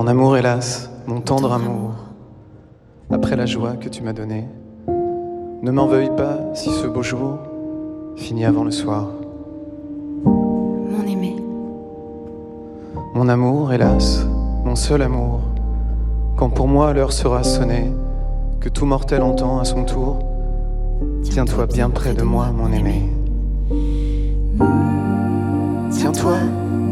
amour, hélas, mon tendre amour, après la joie que tu m'as donnée, ne m'en veuille pas si ce beau jour finit avant le soir. Mon aimé, Mon amour, hélas, mon seul amour, quand pour moi l'heure sera sonnée, que tout mortel entend à son tour, tiens-toi bien près de moi, mon aimé. Tiens-toi